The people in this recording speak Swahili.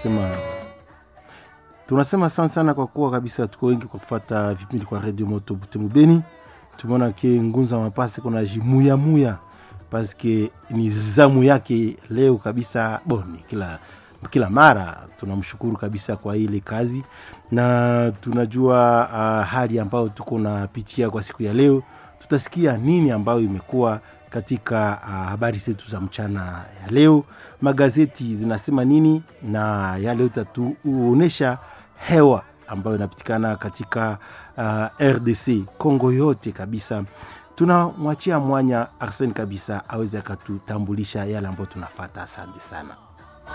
tunasema sana kwa kuwa kabisa tuko wengi kwa kufuata vipindi kwa Radio Moto Butembo Beni. Tumeona ke Ngunza Mapase kuna jimuya paske ni zamu yake leo kabisa. Boni kila mara tunamshukuru kabisa kwa ile kazi, na tunajua hali ambayo tuko napitia kwa siku ya leo. Tutasikia nini ambayo imekuwa katika habari zetu za mchana ya leo, magazeti zinasema nini, na yale utatuonesha hewa ambayo inapitikana katika RDC Kongo yote kabisa. Tunamwachia mwanya Arsene kabisa aweze akatutambulisha yale ambayo tunafuata. Asante sana.